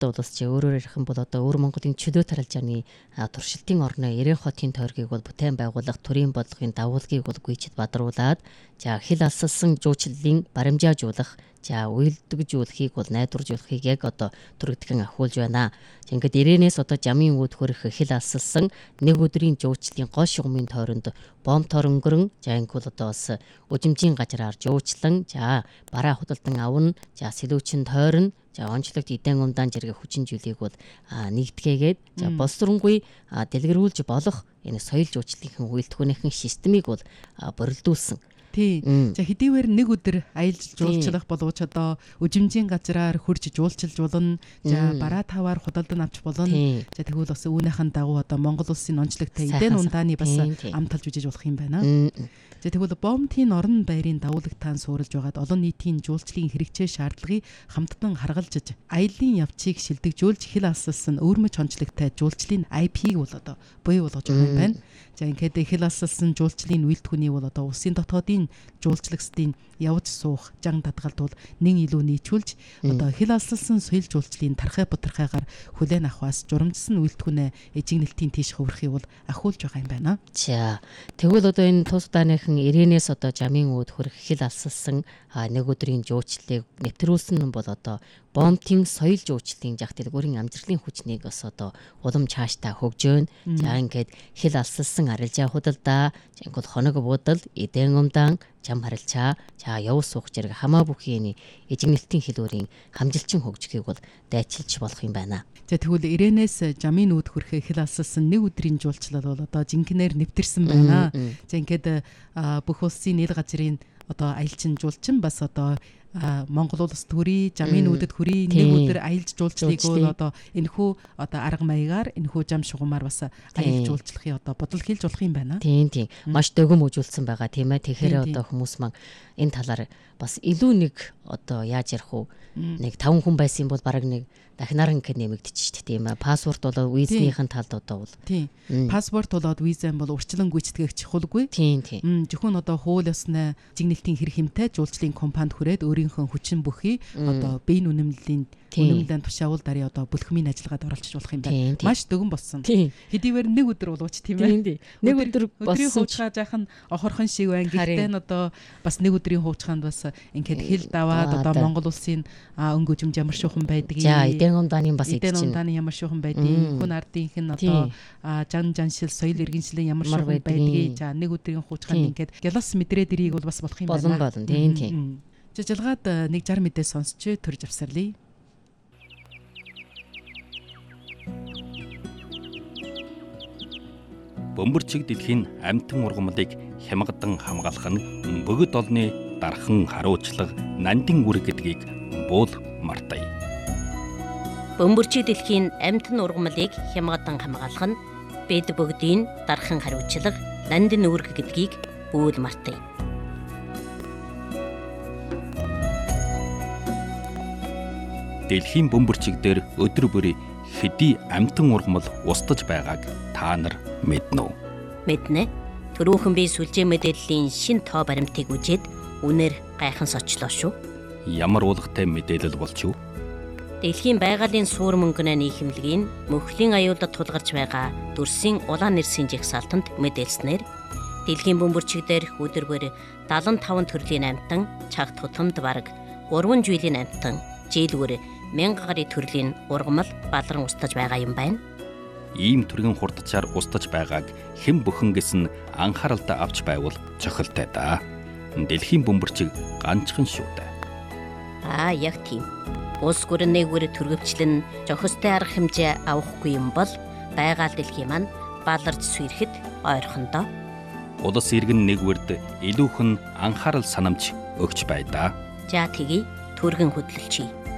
Монголд улс чи өөрөөр ярих юм бол одоо өвөр Монголын чөлөө таралжааны туршилтын орны 90 хотын тойргийг бол бүтээн байгуулах төрийн бодлогын дагуулгыг бол гүйцэд бадруулаад хил алсалсан жуучлалын баримжаажуулах уйлдгжүүлэхийг бол найдваржуулахыг яг одоо түрэгдэхэн ахиулж байна. Ингээд ирээнээс одоо жамын үүд хөрөх хил алсалсан нэг өдрийн жуучлалын гол шугамын тойронд бомтор өнгөрөн ингүүл одоо бас үжимжийн газраар жуучлан бараа худалдан авна сэлүүчин тойрон онцлогт эдэн умдаан зэрэг хүчин зүйлийг бол нэгтгэгээд боловсронгүй дэлгэрүүлж болох энэ соёл жуучлалын үйлдвэрийн системийг бол борилдуулсан. Тий. Хэдийгээр нэг өдөр аялж жуулчлах боловч одоо үжимжийн газраар хурж жуулчилж болно. Бараа таваар худалдан авч болно. Тэгвэл бас үүнийхэн дагуу одоо Монгол улсын онцлогтой эдэн ундааны бас ам талж үжиж болох юм байна. Тэгвэл бомтын орон байрын дагуулагтаан суурилж байгаад олон нийтийн жуулчлалын хэрэгцээ шаардлагыг хамтдан харгалзаж аяллаа явцыг шилдэгжүүлж хил алсалсан өвөрмөж онцлогтой жуулчлалын IP-г бол одоо бий болгож байгаа юм байна. Ингээд хил алсалсан жуулчлалын үйлдвэрний бол одоо улсын дотоодын жуулчлагчдын явж суух жан татгалд бол нэн илүү нийцүүлж одоо хил алсалсан соёл жуулчлалын тархай бутархайгаар хүлээн авахаас журамжсан үйлдвэрнээ эжигнэлтийн тийш хөврөхийг бол ахиулж байгаа юм байна. Тэгвэл одоо энэ тус удааныхан ирээнээс одоо жамын үүд хөрөх хил алсалсан нэг өдрийн жуучлалыг нэвтрүүлсэн нь бол одоо бомтын соёл жуучлалын дэлгүүрийн амжилтлын хүчнийг бас одоо улам цаашдаа хөгжөөн. Ингээд хил алсалсан арилжаа худалдаа, ингүүл хоног буудал, эдэн умдаан, чам харилцаа, явж суух зэрэг хамаа бүхий эжигнэлтийн хэлбэрийн хамжилчин хөгжихийг бол дайчилж болох юм байна. Тэгвэл ирээнээс жамын үүд хөрөх хил алсалсан нэг өдрийн жуулчлал бол одоо жинхнээр нэвтэрсэн байна. Ингээд бүх улсын нийл газрын одоо аялчин жуулчин бас одоо Монгол улс төрийн жамын үдэд хүрээ нэг өдөр аялж жуулчлалыг бол одоо энэхүү одоо арга маягаар энэхүү жам шугамаар бас аялж жуулчлахыг одоо бодол хийлж болох юм байна. Тийм. Маш дөгөм үзүүлсэн байгаа тийм ээ. Тэгэхээр одоо хүмүүс маань энэ талаар бас илүү нэг одоо яаж ярих вэ? Нэг 5 хүн байсан бол бараг нэг дахинаар ингээд нэмэгдчих тийм ээ. Паспорт болоод визнийхэн талд одоо бол. Тийм. Паспорт болоод визэн бол урьдчилан гүйцэтгэх чухалгүй. Тийм. Зөвхөн одоо хууль ёсны жигнэлтийн хэрэг хэмтэй жуулчлалын компанид хүрээд өөрийнхөө хүчин бүхий одоо биеийн үнэмлэлийн тушаавал дарья одоо бүлхмийн ажиллагаад оролцож болох юм байна. Маш дөгөн болсон. Хэдийгээр нэг өдөр болооч тийм ээ. Нэг өдөр болсон хуучгаа жаахан охорхон шиг байна. Гэхдээ одоо бас нэг өдрийн хуучгаанд бас ингээд хил даваад одоо Монгол улсын өнгөжмж ямар шуухан байдаг. Эдэн умдааны бас эдэн умдааны ямар шуухан байдаг. Хүн ардынх нь одоо жаншил соёл иргэншлийн ямар шуухан байдаг. Нэг өдрийн хуучгаанд ингээд гялас мэдрээд ирийг бол бас болох юм байна. Болно. Тийм. Жижиглаад нэг 60 мэдээ сонсч төрж авсарлаа. Бөмбөрчиг дэлхийн амьтан ургамлыг хямгадан хамгаалах нь бөгөд олны дархан харуулчлага нандин үр гэдгийг буул мартая. Бөмбөрчиг дэлхийн амьтан ургамлыг хямгадан хамгаалах нь бид бүгдийн дархан харуулчлага нандин үр гэдгийг буул мартая. Дэлхийн бөмбөрчиг дээр өдөр бүр хэдий амьтан ургамал устж байгааг та нар мэднэ үү? Мэднэ. Түрүүхэн би сүлжээ мэдээллийн шин тоо баримтыг үжээд үнээр гайхан сочлоо шүү. Ямар уулгатай мэдээлэл болж юу? Дэлхийн байгалийн суур мөнгөний нийхэмлэгийн мөхлийн аюулд тулгарч байгаа дүрсийн улаан нэрсийн жагсаалтанд мэдээлснээр дэлхийн бөмбөрчиг дээр өдөр бүр 75 төрлийн амьтан, чагт тутамд бараг 3 жилийн амьтан, жилгүр 1000 гаруй төрлийн ургамал балран устж байгаа юм байна. Ийм төргийн хурдчаар устж байгааг хэн бүхэн гэсэн анхааралтай авч байвал цохилтой да. Дэлхийн бөмбөрчиг ганцхан шүү дээ. Яг тийм. Улс гүрэн нэгвэр төргөвчлэн зохистой арга хэмжээ авахгүй юм бол байгаль дэлхийн маань баларж сүйрэхэд ойрхондоо. Улс иргэн нэгвэрд илүүхэн анхаарал санамж өгч байдаа. За тэгье, түргэн хөдлөлчий.